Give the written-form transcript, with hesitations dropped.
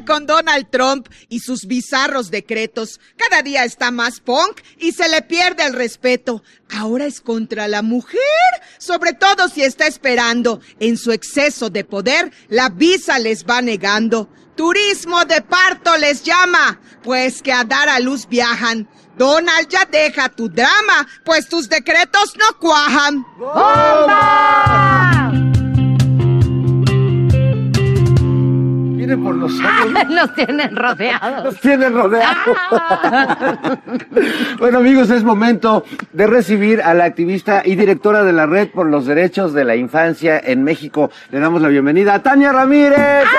con Donald Trump y sus bizarros decretos. Cada día está más punk y se le pierde el respeto. Ahora es contra la mujer, sobre todo si está esperando. En su exceso de poder, la visa les va negando. Turismo de parto les llama, pues que a dar a luz viajan. Donald, ya deja tu drama, pues tus decretos no cuajan. ¡Bomba! Vienen por nosotros. Nos tienen rodeados. Nos tienen rodeados. Bueno, amigos, es momento de recibir a la activista y directora de la Red por los Derechos de la Infancia en México. Le damos la bienvenida a Tania Ramírez.